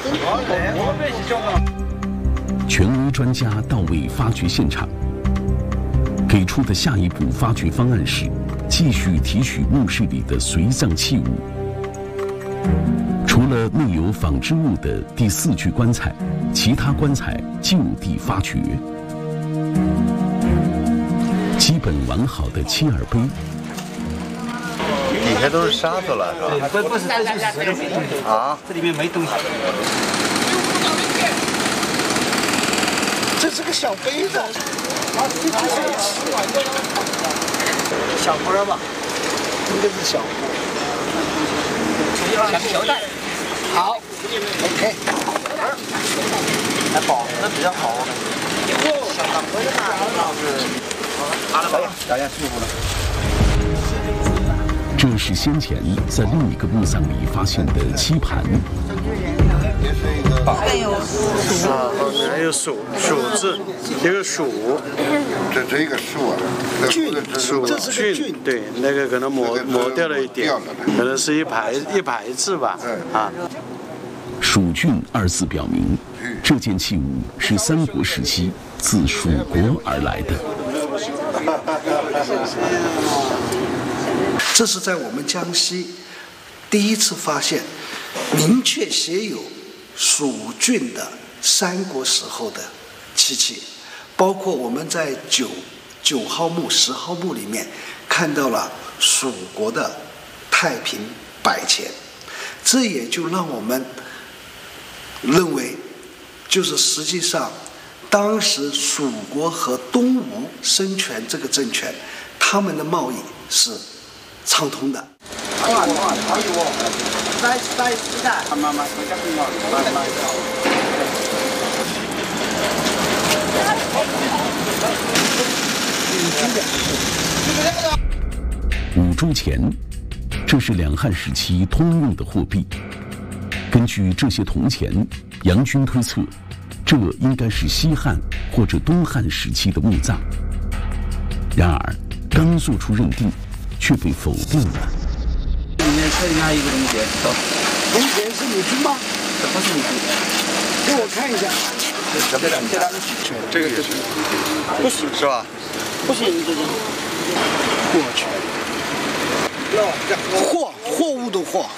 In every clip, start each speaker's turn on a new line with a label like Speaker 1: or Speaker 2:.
Speaker 1: 权威专家到位发掘现场，给出的下一步发掘方案是继续提取墓室里的随葬器物。除了内有纺织物的第4具棺材，其他棺材就地发掘。基本完好的切耳杯，
Speaker 2: 底下都是沙子了，是吧？
Speaker 3: 不是，这就是石头啊，这里面没东西。
Speaker 4: 这是个小杯子，
Speaker 3: 小锅吧，
Speaker 4: 应该是小锅。
Speaker 3: 小皮带。
Speaker 4: 好 ，OK。
Speaker 3: 还保存的比较好。
Speaker 4: 大家辛苦了。
Speaker 1: 这是先前在另一个墓葬里发现的漆盘。
Speaker 5: 还有
Speaker 2: 还有鼠字，一个鼠，
Speaker 6: 这一个树啊，
Speaker 4: 菌，这是个菌，
Speaker 2: 对，那个可能磨掉了一点，可能是一排字吧，啊。
Speaker 1: 蜀郡2字表明，这件器物是三国时期自蜀国而来的。
Speaker 4: 这是在我们江西第一次发现明确写有蜀郡的三国时候的漆器，包括我们在9号墓、10号墓里面看到了蜀国的太平百钱，这也就让我们认为，就是实际上当时蜀国和东吴孙权这个政权，他们的贸易是畅通的。
Speaker 1: 5铢钱，这是两汉时期通用的货币。根据这些铜钱，杨军推测，这应该是西汉或者东汉时期的墓葬。然而，刚做出认定，却被否定了。
Speaker 3: 里面剩下一个东西，
Speaker 4: 铜钱是女军吗？
Speaker 3: 这不是女军，
Speaker 4: 给我看一下。
Speaker 6: 这个也是，
Speaker 3: 不行
Speaker 6: 是吧？
Speaker 3: 不行，这个。
Speaker 4: 过去。货物的货。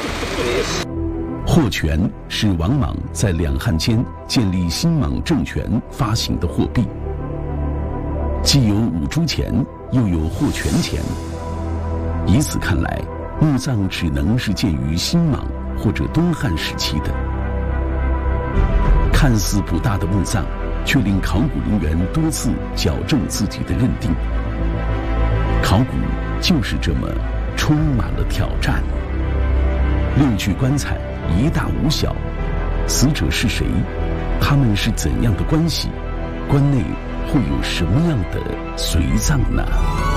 Speaker 1: 货权是王莽在两汉间建立新莽政权发行的货币，既有5铢钱，又有货权钱。以此看来，墓葬只能是建于新莽或者东汉时期的。看似不大的墓葬，却令考古人员多次矫正自己的认定。考古就是这么充满了挑战。6具棺材，一大无小，死者是谁？他们是怎样的关系？棺内会有什么样的随葬呢？